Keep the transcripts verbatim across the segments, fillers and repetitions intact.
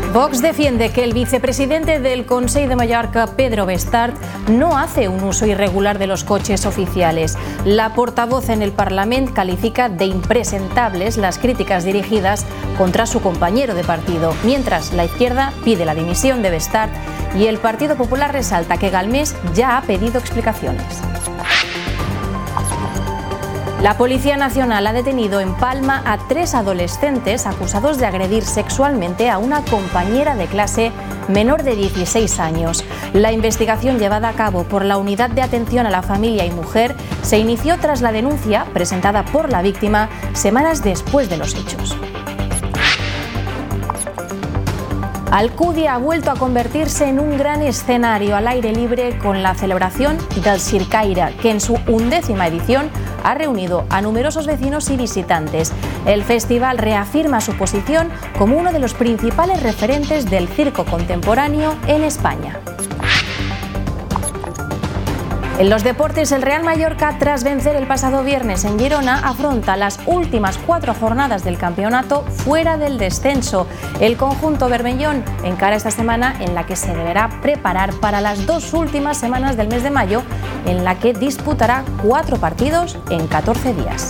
Vox defiende que el vicepresidente del Consell de Mallorca, Pedro Bestart, no hace un uso irregular de los coches oficiales. La portavoz en el Parlament califica de impresentables las críticas dirigidas contra su compañero de partido, mientras la izquierda pide la dimisión de Bestart y el Partido Popular resalta que Galmés ya ha pedido explicaciones. La Policía Nacional ha detenido en Palma a tres adolescentes acusados de agredir sexualmente a una compañera de clase menor de dieciséis años. La investigación llevada a cabo por la Unidad de Atención a la Familia y Mujer se inició tras la denuncia presentada por la víctima semanas después de los hechos. Alcúdia ha vuelto a convertirse en un gran escenario al aire libre con la celebración del Circaire, que en su undécima edición ha reunido a numerosos vecinos y visitantes. El festival reafirma su posición como uno de los principales referentes del circo contemporáneo en España. En los deportes, el Real Mallorca, tras vencer el pasado viernes en Girona, afronta las últimas cuatro jornadas del campeonato fuera del descenso. El conjunto bermellón encara esta semana en la que se deberá preparar para las dos últimas semanas del mes de mayo, en la que disputará cuatro partidos en catorce días.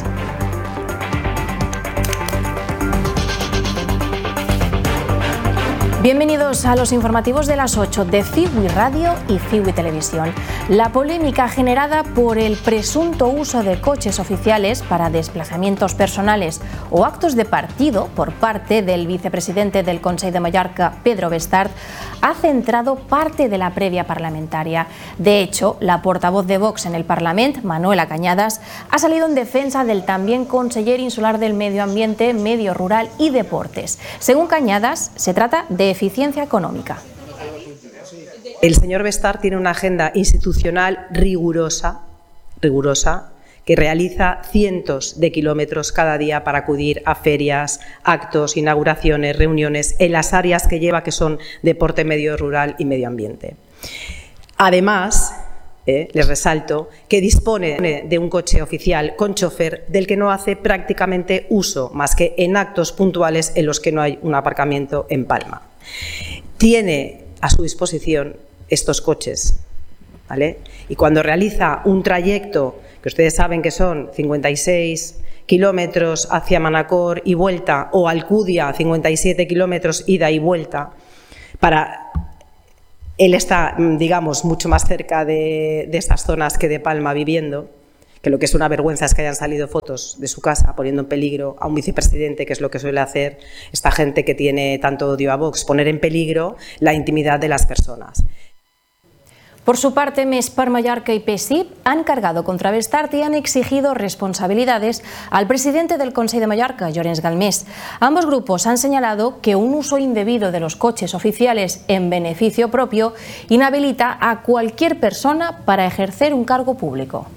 Bienvenidos a los informativos de las ocho de C I W I Radio y C I W I Televisión. La polémica generada por el presunto uso de coches oficiales para desplazamientos personales o actos de partido por parte del vicepresidente del Consell de Mallorca, Pedro Bestart, ha centrado parte de la previa parlamentaria. De hecho, la portavoz de Vox en el Parlament, Manuela Cañadas, ha salido en defensa del también conseller insular del Medio Ambiente, Medio Rural y Deportes. Según Cañadas, se trata de eficiencia económica. El señor Bestart tiene una agenda institucional rigurosa, rigurosa, que realiza cientos de kilómetros cada día para acudir a ferias, actos, inauguraciones, reuniones en las áreas que lleva, que son deporte, medio rural y medio ambiente. Además, eh, les resalto que dispone de un coche oficial con chofer del que no hace prácticamente uso, más que en actos puntuales en los que no hay un aparcamiento en Palma. Tiene a su disposición estos coches, ¿vale? Y cuando realiza un trayecto, que ustedes saben que son cincuenta y seis kilómetros hacia Manacor y vuelta, o Alcúdia, cincuenta y siete kilómetros ida y vuelta, para... él está, digamos, mucho más cerca de, de estas zonas que de Palma viviendo, que lo que es una vergüenza es que hayan salido fotos de su casa poniendo en peligro a un vicepresidente, que es lo que suele hacer esta gente que tiene tanto odio a Vox, poner en peligro la intimidad de las personas. Por su parte, Més per Mallorca y P S I P han cargado contra Bestart y han exigido responsabilidades al presidente del Consell de Mallorca, Llorenç Galmés. Ambos grupos han señalado que un uso indebido de los coches oficiales en beneficio propio inhabilita a cualquier persona para ejercer un cargo público.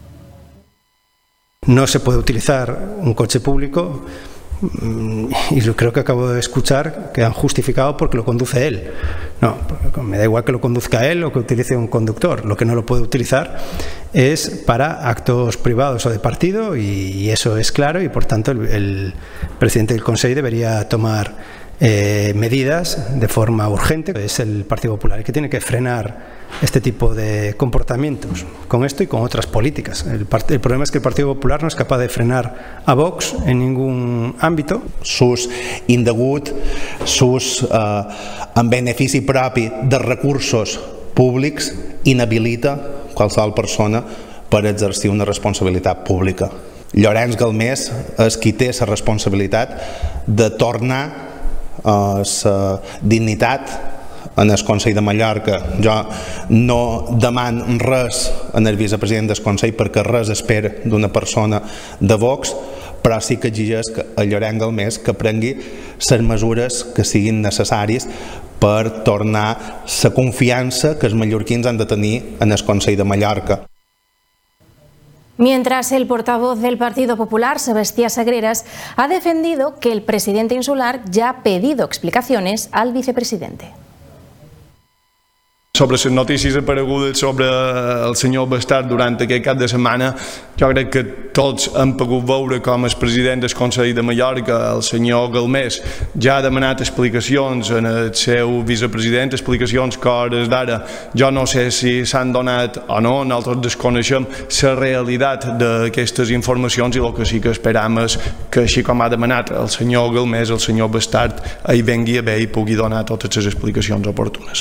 No se puede utilizar un coche público, y lo creo que acabo de escuchar que han justificado porque lo conduce él. No, me da igual que lo conduzca él o que utilice un conductor. Lo que no lo puede utilizar es para actos privados o de partido, y eso es claro, y por tanto el, el presidente del Consell debería tomar eh, medidas de forma urgente. Es el Partido Popular el que tiene que frenar este tipo de comportamientos con esto y con otras políticas. El, el problema es que el Partido Popular no es capaz de frenar a Vox en ningún ámbito. S'ús indegut, s'ús eh, en benefici propi de recursos públics inhabilita qualsevol persona per exercir una responsabilitat pública. Llorenç Galmés és qui té la responsabilitat de tornar a la dignitat en el Consell de Mallorca. Jo no demano res en el vicepresident del Consell perquè res espera d'una persona de Vox, però sí que exigeix a Llorenç Galmés que prengui les mesures que siguin necessàries per tornar la confiança que els mallorquins han de tenir en el Consell de Mallorca. Mientras el portavoz del Partido Popular, Sebastià Sagreras, ha defendido que el presidente insular ya ha pedido explicaciones al vicepresidente. Sobre les notícies aparegudes sobre el senyor Bastard durant aquest cap de setmana, jo crec que tots hem pogut veure com el president del Consell de Mallorca, el senyor Galmés, ja ha demanat explicacions en el seu vicepresident, explicacions que a hores d'ara jo no sé si s'han donat o no, nosaltres desconeixem la realitat d'aquestes informacions i el que sí que esperam és que, així com ha demanat el senyor Galmés, el senyor Bastard hi vengui a bé i pugui donar totes les explicacions oportunes.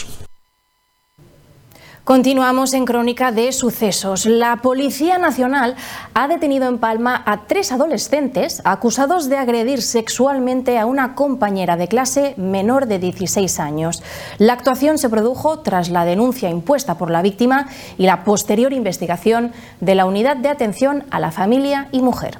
Continuamos en Crónica de Sucesos. La Policía Nacional ha detenido en Palma a tres adolescentes acusados de agredir sexualmente a una compañera de clase menor de dieciséis años. La actuación se produjo tras la denuncia impuesta por la víctima y la posterior investigación de la Unidad de Atención a la Familia y Mujer.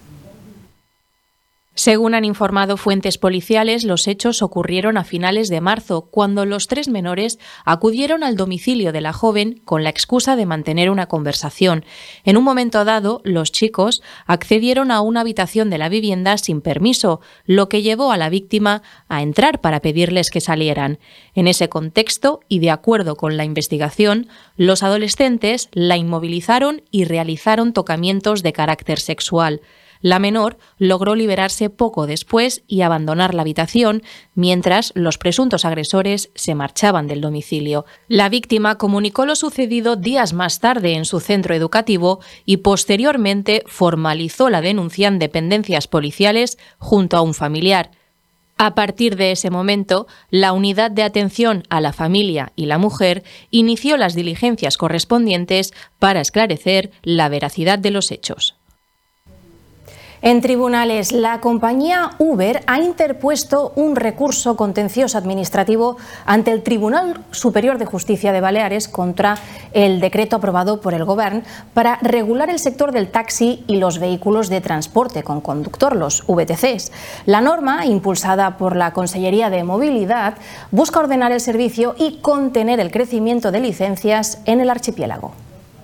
Según han informado fuentes policiales, los hechos ocurrieron a finales de marzo, cuando los tres menores acudieron al domicilio de la joven con la excusa de mantener una conversación. En un momento dado, los chicos accedieron a una habitación de la vivienda sin permiso, lo que llevó a la víctima a entrar para pedirles que salieran. En ese contexto, y de acuerdo con la investigación, los adolescentes la inmovilizaron y realizaron tocamientos de carácter sexual. La menor logró liberarse poco después y abandonar la habitación, mientras los presuntos agresores se marchaban del domicilio. La víctima comunicó lo sucedido días más tarde en su centro educativo y posteriormente formalizó la denuncia en dependencias policiales junto a un familiar. A partir de ese momento, la Unidad de Atención a la Familia y la Mujer inició las diligencias correspondientes para esclarecer la veracidad de los hechos. En tribunales, la compañía Uber ha interpuesto un recurso contencioso administrativo ante el Tribunal Superior de Justicia de Baleares contra el decreto aprobado por el Govern para regular el sector del taxi y los vehículos de transporte con conductor, los V T Cs. La norma, impulsada por la Consellería de Movilidad, busca ordenar el servicio y contener el crecimiento de licencias en el archipiélago.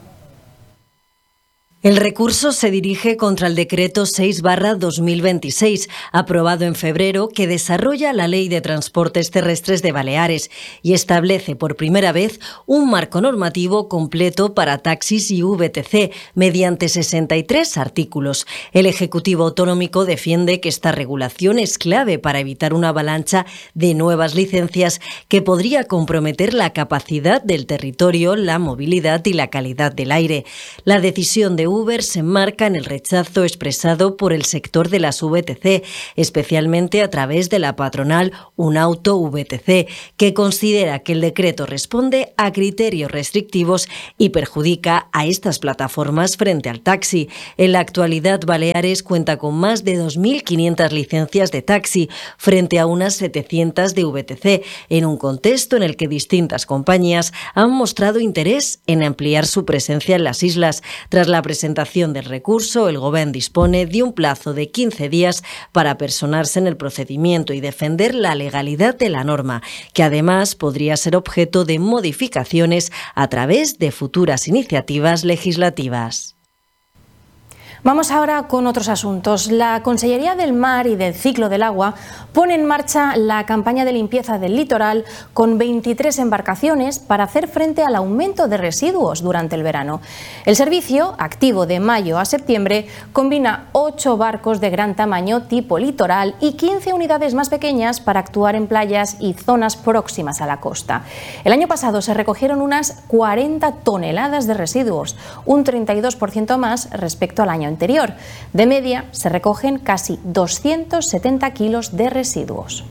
El recurso se dirige contra el decreto seis barra dos mil veintiséis, aprobado en febrero, que desarrolla la Ley de Transportes Terrestres de Baleares y establece por primera vez un marco normativo completo para taxis y V T C, mediante sesenta y tres artículos. El Ejecutivo Autonómico defiende que esta regulación es clave para evitar una avalancha de nuevas licencias que podría comprometer la capacidad del territorio, la movilidad y la calidad del aire. La decisión de Uber se enmarca en el rechazo expresado por el sector de las V T C, especialmente a través de la patronal Unauto V T C, que considera que el decreto responde a criterios restrictivos y perjudica a estas plataformas frente al taxi. En la actualidad, Baleares cuenta con más de dos mil quinientas licencias de taxi, frente a unas setecientas de V T C, en un contexto en el que distintas compañías han mostrado interés en ampliar su presencia en las islas. Tras la presentación del recurso, el Govern dispone de un plazo de quince días para personarse en el procedimiento y defender la legalidad de la norma, que además podría ser objeto de modificaciones a través de futuras iniciativas legislativas. Vamos ahora con otros asuntos. La Consellería del Mar y del Ciclo del Agua pone en marcha la campaña de limpieza del litoral con veintitrés embarcaciones para hacer frente al aumento de residuos durante el verano. El servicio, activo de mayo a septiembre, combina ocho barcos de gran tamaño tipo litoral y quince unidades más pequeñas para actuar en playas y zonas próximas a la costa. El año pasado se recogieron unas cuarenta toneladas de residuos, un treinta y dos por ciento más respecto al año anterior. De media se recogen casi doscientos setenta kilos de residuos.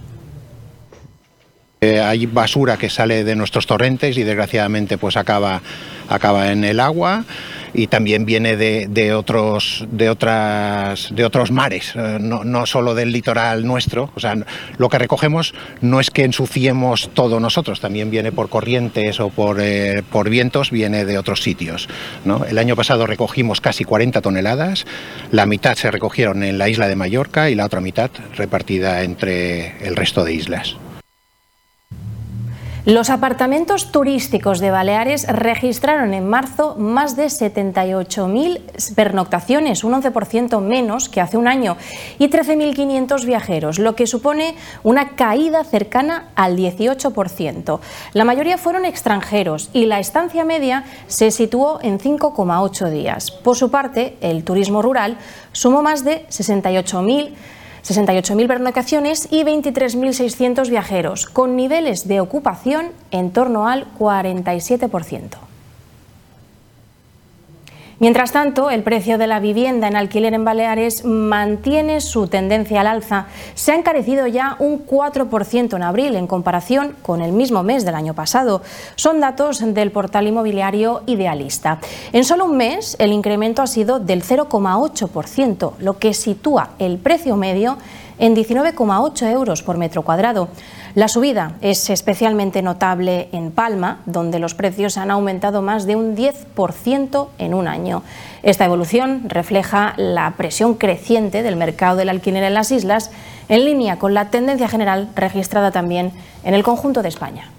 Eh, hay basura que sale de nuestros torrentes y desgraciadamente pues acaba, acaba en el agua, y también viene de, de, otros, de, otras, de otros mares, eh, no, no solo del litoral nuestro. O sea, lo que recogemos no es que ensuciemos todo nosotros, también viene por corrientes o por, eh, por vientos, viene de otros sitios, ¿no? El año pasado recogimos casi cuarenta toneladas, la mitad se recogieron en la isla de Mallorca y la otra mitad repartida entre el resto de islas. Los apartamentos turísticos de Baleares registraron en marzo más de setenta y ocho mil pernoctaciones, un once por ciento menos que hace un año, y trece mil quinientos viajeros, lo que supone una caída cercana al dieciocho por ciento. La mayoría fueron extranjeros y la estancia media se situó en cinco coma ocho días. Por su parte, el turismo rural sumó más de sesenta y ocho mil pernoctaciones y veintitrés mil seiscientos viajeros, con niveles de ocupación en torno al cuarenta y siete por ciento. Mientras tanto, el precio de la vivienda en alquiler en Baleares mantiene su tendencia al alza. Se ha encarecido ya un cuatro por ciento en abril en comparación con el mismo mes del año pasado. Son datos del portal inmobiliario Idealista. En solo un mes, el incremento ha sido del cero coma ocho por ciento, lo que sitúa el precio medio en diecinueve coma ocho euros por metro cuadrado. La subida es especialmente notable en Palma, donde los precios han aumentado más de un diez por ciento en un año. Esta evolución refleja la presión creciente del mercado del alquiler en las islas, en línea con la tendencia general registrada también en el conjunto de España.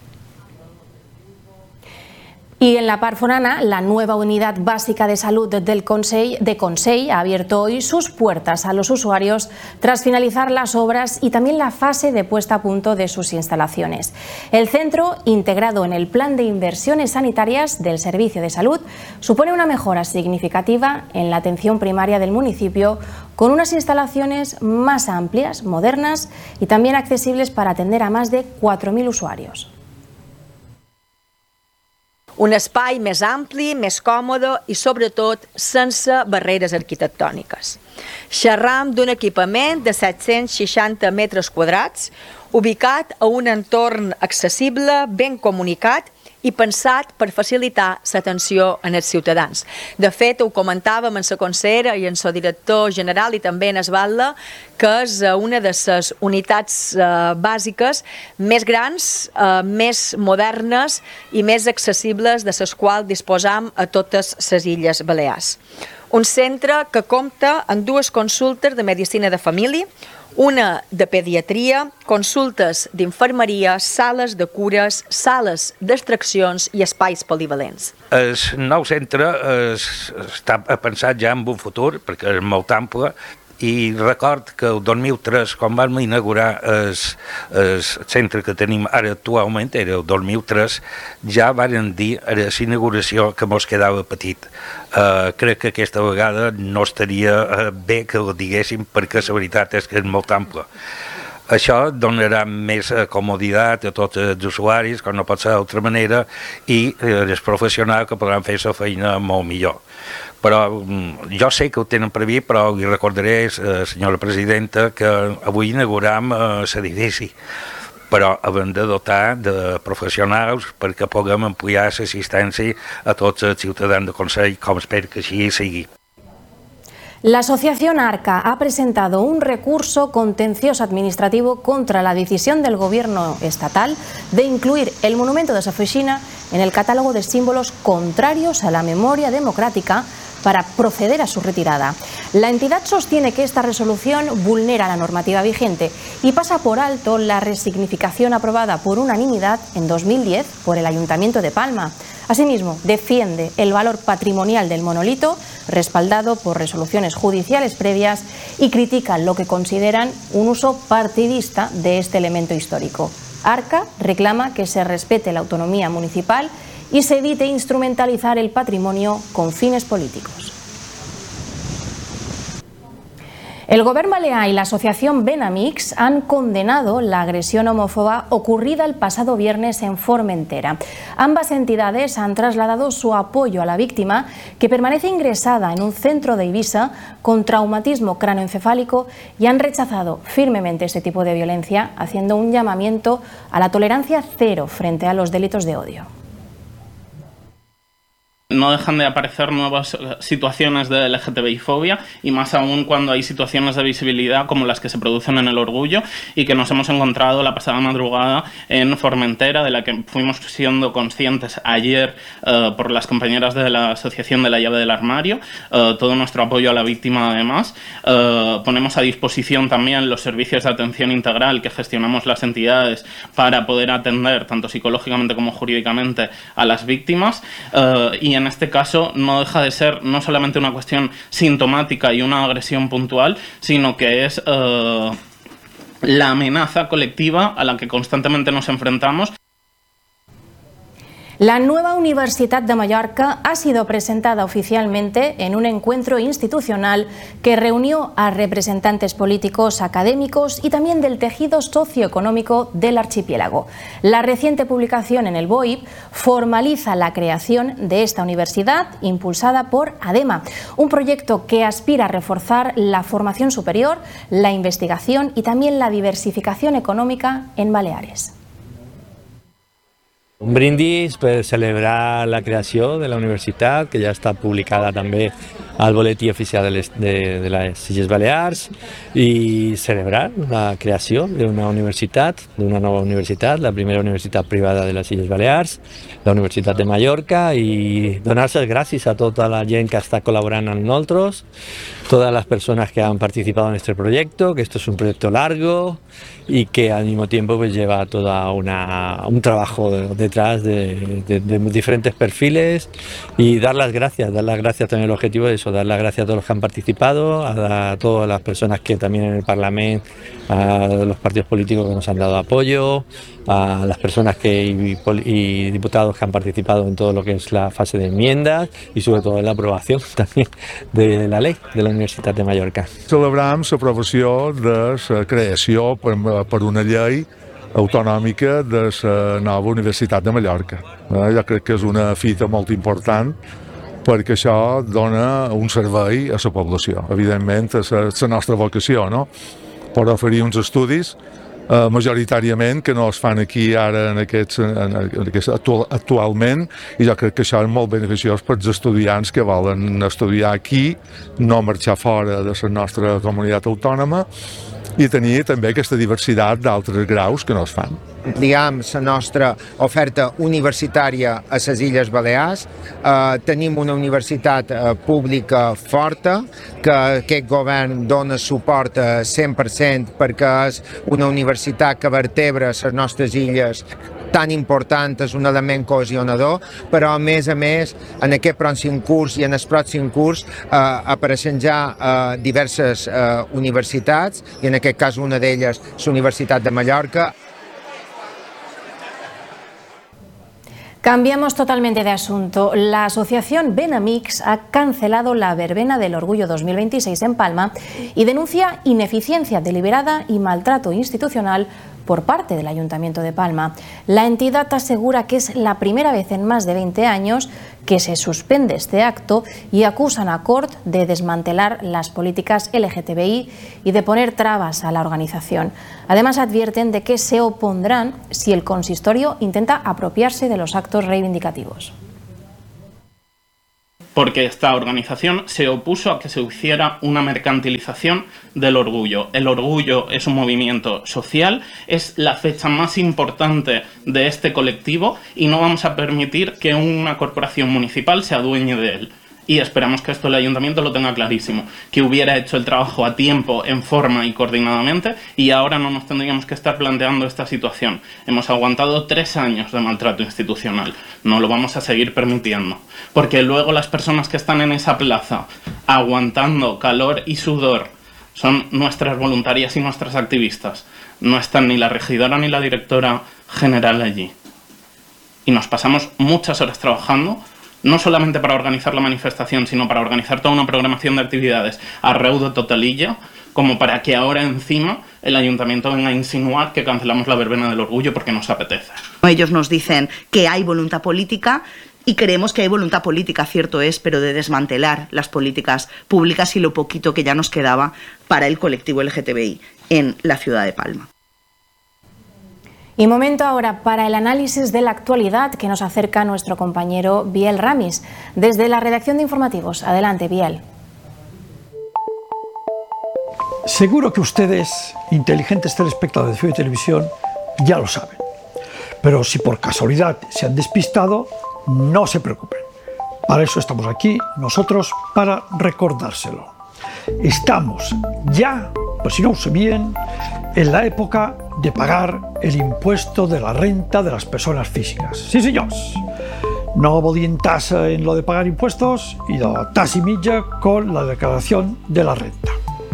Y en la Part Forana, la nueva unidad básica de salud del Consell, de Consell ha abierto hoy sus puertas a los usuarios tras finalizar las obras y también la fase de puesta a punto de sus instalaciones. El centro, integrado en el Plan de Inversiones Sanitarias del Servicio de Salud, supone una mejora significativa en la atención primaria del municipio, con unas instalaciones más amplias, modernas y también accesibles para atender a más de cuatro mil usuarios. Un espai més ampli, més còmode i, sobretot, sense barreres arquitectòniques. Xerram d'un equipament de set-cents seixanta metres quadrats, ubicat a un entorn accessible, ben comunicat i pensat per facilitar l'atenció als ciutadans. De fet, ho comentàvem en la consellera i en el director general i també en Esbatla, que és una de les unitats bàsiques més grans, més modernes i més accessibles de les quals disposam a totes les Illes Balears. Un centre que compta amb dues consultes de medicina de família, una de pediatria, consultes d'infermeria, sales de cures, sales d'extraccions i espais polivalents. El nou centre està pensat ja en un futur, perquè és molt ample, i record que el dos mil tres, quan vam inaugurar el, el centre que tenim ara actualment, era el dos mil tres, ja varen dir a la inauguració que mos quedava petit. Uh, crec que aquesta vegada no estaria uh, bé que ho diguéssim, perquè la veritat és que és molt ample. Això donarà més comoditat a tots els usuaris, com no pot ser d'altra manera, i els professionals que podran fer la feina molt millor. Però jo sé que ho tenen previst, però li recordaré, senyora presidenta, que avui inauguram l'edifici, però hem de dotar de professionals perquè puguem ampliar l'assistència a tots els ciutadans del Consell, com espero que així sigui. La asociación ARCA ha presentado un recurso contencioso administrativo contra la decisión del gobierno estatal de incluir el monumento de Sa Feixina en el catálogo de símbolos contrarios a la memoria democrática para proceder a su retirada. La entidad sostiene que esta resolución vulnera la normativa vigente y pasa por alto la resignificación aprobada por unanimidad en dos mil diez por el Ayuntamiento de Palma. Asimismo, defiende el valor patrimonial del monolito, respaldado por resoluciones judiciales previas, y critica lo que consideran un uso partidista de este elemento histórico. ARCA reclama que se respete la autonomía municipal y se evite instrumentalizar el patrimonio con fines políticos. El Govern Balear y la asociación Benamix han condenado la agresión homófoba ocurrida el pasado viernes en Formentera. Ambas entidades han trasladado su apoyo a la víctima, que permanece ingresada en un centro de Ibiza con traumatismo cráneoencefálico, y han rechazado firmemente este tipo de violencia, haciendo un llamamiento a la tolerancia cero frente a los delitos de odio. No dejan de aparecer nuevas situaciones de L G T B I fobia y más aún cuando hay situaciones de visibilidad como las que se producen en el Orgullo y que nos hemos encontrado la pasada madrugada en Formentera, de la que fuimos siendo conscientes ayer eh, por las compañeras de la Asociación de la Llave del Armario. Eh, todo nuestro apoyo a la víctima además. Eh, ponemos a disposición también los servicios de atención integral que gestionamos las entidades para poder atender tanto psicológicamente como jurídicamente a las víctimas eh, y en este caso no deja de ser no solamente una cuestión sintomática y una agresión puntual, sino que es eh, la amenaza colectiva a la que constantemente nos enfrentamos. La nueva Universitat de Mallorca ha sido presentada oficialmente en un encuentro institucional que reunió a representantes políticos, académicos y también del tejido socioeconómico del archipiélago. La reciente publicación en el B O I P formaliza la creación de esta universidad impulsada por ADEMA, un proyecto que aspira a reforzar la formación superior, la investigación y también la diversificación económica en Baleares. Un brindis per celebrar la creació de la universitat, que ja està publicada també al boletí oficial de les, de, de les Illes Balears, i celebrar la creació d'una universitat, d'una nova universitat, la primera universitat privada de les Illes Balears, la Universitat de Mallorca, i donar-se les gràcies a tota la gent que està col·laborant amb nosaltres, todas las personas que han participado en este proyecto, que esto es un proyecto largo y que al mismo tiempo pues lleva toda una, un trabajo detrás de, de, de diferentes perfiles, y dar las gracias, dar las gracias también, el objetivo de eso, dar las gracias a todos los que han participado, a, a todas las personas que también en el Parlamento, a los partidos políticos que nos han dado apoyo, a las personas que, y, y diputados que han participado en todo lo que es la fase de enmiendas y sobre todo en la aprobación también de la ley de la Universitat de Mallorca. Celebrem l'aprovació de la creació per, per una llei autonòmica de la nova Universitat de Mallorca. Eh, jo crec que és una fita molt important perquè això dona un servei a la població. Evidentment, és la nostra vocació, no? Per oferir uns estudis Uh, majoritàriament que no es fan aquí ara en aquests, en, en aquests actual, actualment, i jo crec que això és molt beneficiós per als estudiants que volen estudiar aquí, no marxar fora de la nostra comunitat autònoma i tenir també aquesta diversitat d'altres graus que no es fan. Diguem, la nostra oferta universitària a les Illes Balears. Eh, tenim una universitat eh, pública forta, que aquest govern dona suport a cent per cent perquè és una universitat que vertebra les nostres illes tan important, és un element cohesionador, però a més a més en aquest pròxim curs i en el pròxim curs eh, apareixen ja eh, diverses eh, universitats, i en aquest cas una d'elles la Universitat de Mallorca. Cambiamos totalmente de asunto. La asociación Benamix ha cancelado la verbena del Orgullo dos mil veintiséis en Palma y denuncia ineficiencia deliberada y maltrato institucional por parte del Ayuntamiento de Palma. La entidad asegura que es la primera vez en más de veinte años que se suspende este acto y acusan a Cort de desmantelar las políticas L G T B I y de poner trabas a la organización. Además, advierten de que se opondrán si el consistorio intenta apropiarse de los actos reivindicativos. Porque esta organización se opuso a que se hiciera una mercantilización del orgullo. El orgullo es un movimiento social, es la fecha más importante de este colectivo y no vamos a permitir que una corporación municipal se adueñe de él. Y esperamos que esto el Ayuntamiento lo tenga clarísimo, que hubiera hecho el trabajo a tiempo, en forma y coordinadamente, y ahora no nos tendríamos que estar planteando esta situación. Hemos aguantado tres años de maltrato institucional, no lo vamos a seguir permitiendo, porque luego las personas que están en esa plaza aguantando calor y sudor son nuestras voluntarias y nuestras activistas. No están ni la regidora ni la directora general allí. Y nos pasamos muchas horas trabajando, no solamente para organizar la manifestación, sino para organizar toda una programación de actividades a reudo totalilla, como para que ahora encima el Ayuntamiento venga a insinuar que cancelamos la verbena del orgullo porque nos apetece. Ellos nos dicen que hay voluntad política y creemos que hay voluntad política, cierto es, pero de desmantelar las políticas públicas y lo poquito que ya nos quedaba para el colectivo L G T B I en la ciudad de Palma. Y momento ahora para el análisis de la actualidad que nos acerca nuestro compañero Biel Ramis, desde la redacción de informativos. Adelante, Biel. Seguro que ustedes, inteligentes telespectadores de F I U Televisión, ya lo saben. Pero si por casualidad se han despistado, no se preocupen. Para eso estamos aquí, nosotros, para recordárselo. Estamos ya, pues si no lo sabían, en la época de pagar el impuesto de la renta de las personas físicas. Sí, señors. No volien tasa en lo de pagar impuestos y la tasa y mitja con la declaración de la renta.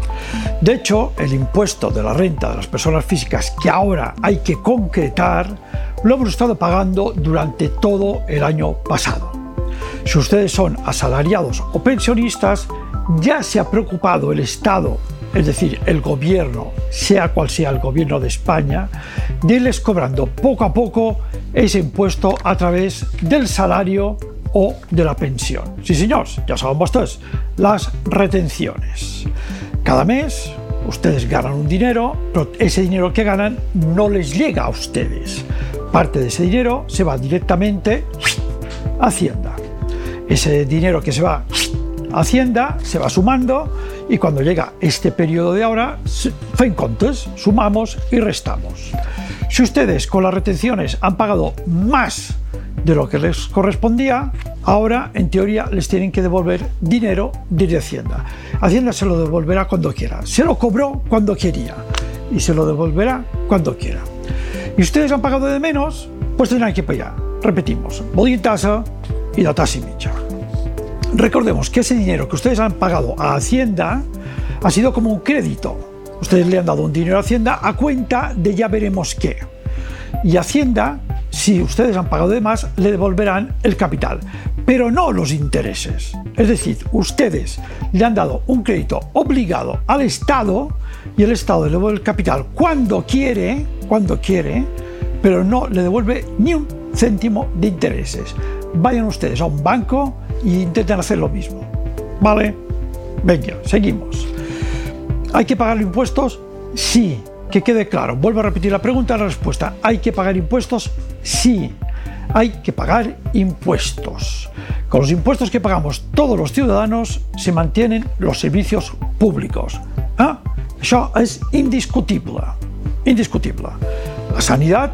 De hecho, el impuesto de la renta de las personas físicas que ahora hay que concretar lo hemos estado pagando durante todo el año pasado. Si ustedes son asalariados o pensionistas, ya se ha preocupado el Estado, es decir, el gobierno, sea cual sea el gobierno de España, de irles cobrando poco a poco ese impuesto a través del salario o de la pensión. Sí, señors, ya saben ustedes, las retenciones. Cada mes ustedes ganan un dinero, pero ese dinero que ganan no les llega a ustedes. Parte de ese dinero se va directamente a Hacienda. Ese dinero que se va a Hacienda se va sumando y cuando llega este periodo de ahora, fem comptes, sumamos y restamos. Si ustedes con las retenciones han pagado más de lo que les correspondía, ahora en teoría les tienen que devolver dinero desde Hacienda. Hacienda se lo devolverá cuando quiera, se lo cobró cuando quería y se lo devolverá cuando quiera. Y ustedes han pagado de menos, pues tendrán que pagar. Repetimos, volien tasa y la tasa y mitja. Recordemos que ese dinero que ustedes han pagado a Hacienda ha sido como un crédito. Ustedes le han dado un dinero a Hacienda a cuenta de ya veremos qué. Y Hacienda, si ustedes han pagado de más, le devolverán el capital, pero no los intereses. Es decir, ustedes le han dado un crédito obligado al Estado y el Estado le devuelve el capital cuando quiere, cuando quiere, pero no le devuelve ni un céntimo de intereses. Vayan ustedes a un banco e intenten hacer lo mismo. ¿Vale? Venga, seguimos. ¿Hay que pagar impuestos? Sí. Que quede claro. Vuelvo a repetir la pregunta y la respuesta. ¿Hay que pagar impuestos? Sí. Hay que pagar impuestos. Con los impuestos que pagamos todos los ciudadanos se mantienen los servicios públicos. ¿Ah? Això és indiscutible. Indiscutible. La sanidad,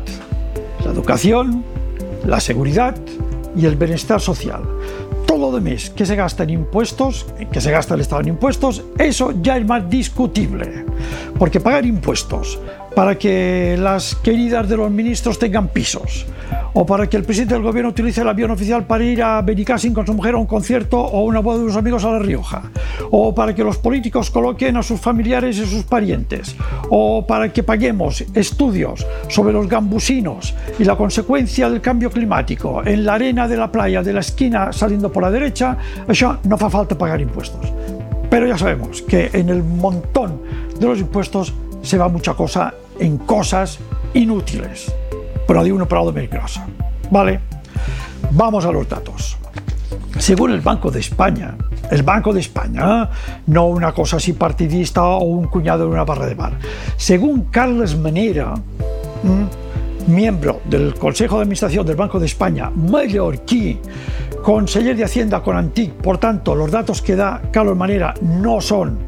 la educación, la seguridad y el bienestar social. Todo lo demás que se gasta en impuestos, que se gasta el Estado en impuestos, eso ya es más discutible. Porque pagar impuestos para que las queridas de los ministros tengan pisos, o para que el presidente del gobierno utilice el avión oficial para ir a Benicàssim con su mujer a un concierto o una boda de unos amigos a La Rioja, o para que los políticos coloquen a sus familiares y sus parientes, o para que paguemos estudios sobre los gambusinos y la consecuencia del cambio climático en la arena de la playa de la esquina saliendo por la derecha, això no fa falta pagar impuestos. Pero ya sabemos que en el montón de los impuestos se va mucha cosa en cosas inútiles. Pero digo una palabra peligrosa. ¿Vale? Vamos a los datos. Según el Banco de España, el Banco de España, ¿eh? No una cosa así partidista o un cuñado en una barra de bar. Según Carles Manera, ¿eh? miembro del Consejo de Administración del Banco de España, mallorquí, conseller de Hacienda con Antic, por tanto, los datos que da Carlos Manera no son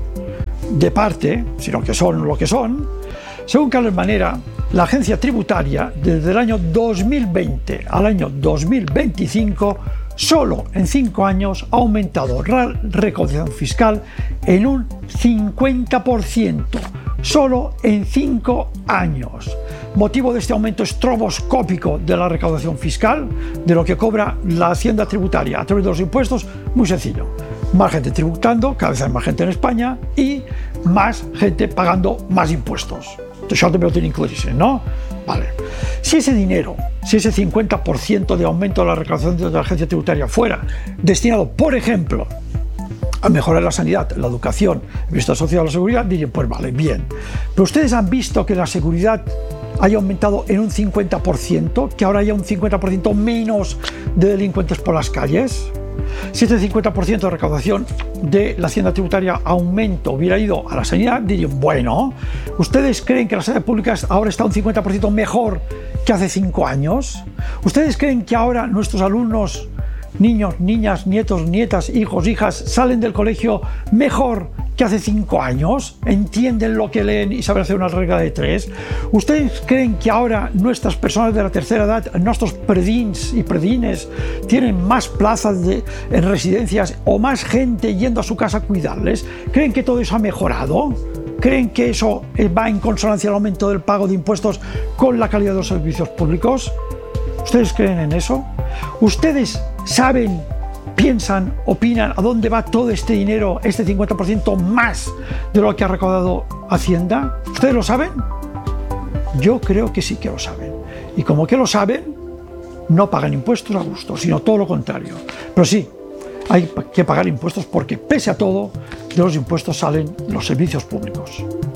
de parte, sino que son lo que son. Según Carlos Manera, la agencia tributaria desde el año dos mil veinte al año dos mil veinticinco, solo en cinco años ha aumentado la recaudación fiscal en un cincuenta por ciento, solo en cinco años. Motivo de este aumento estroboscópico de la recaudación fiscal, de lo que cobra la hacienda tributaria a través de los impuestos, muy sencillo. Más gente tributando, cada vez hay más gente en España y más gente pagando más impuestos. Això també ho tenim claríssim, ¿no? Vale. Si ese dinero, si ese cincuenta por ciento de aumento de la recaudación de la agencia tributaria fuera destinado, por ejemplo, a mejorar la sanidad, la educación, el bienestar social, la seguridad, dirían, pues vale, bien. Pero ustedes han visto que la seguridad haya aumentado en un cincuenta por ciento, que ahora haya un cincuenta por ciento menos de delincuentes por las calles. Si este cincuenta por ciento de recaudación de la hacienda tributaria aumento hubiera ido a la sanidad, dirían, bueno, ¿ustedes creen que la sanidad pública ahora está un cincuenta por ciento mejor que hace cinco años? ¿Ustedes creen que ahora nuestros alumnos, niños, niñas, nietos, nietas, hijos, hijas, salen del colegio mejor que hace cinco años? ¿Entienden lo que leen y saben hacer una regla de tres? ¿Ustedes creen que ahora nuestras personas de la tercera edad, nuestros predins y predines, tienen más plazas de, en residencias o más gente yendo a su casa a cuidarles? ¿Creen que todo eso ha mejorado? ¿Creen que eso va en consonancia al aumento del pago de impuestos con la calidad de los servicios públicos? ¿Ustedes creen en eso? ¿Ustedes saben, piensan, opinan a dónde va todo este dinero, este cincuenta por ciento más de lo que ha recaudado Hacienda? ¿Ustedes lo saben? Yo creo que sí que lo saben. Y como que lo saben, no pagan impuestos a gusto, sino todo lo contrario. Pero sí, hay que pagar impuestos porque, pese a todo, de los impuestos salen los servicios públicos.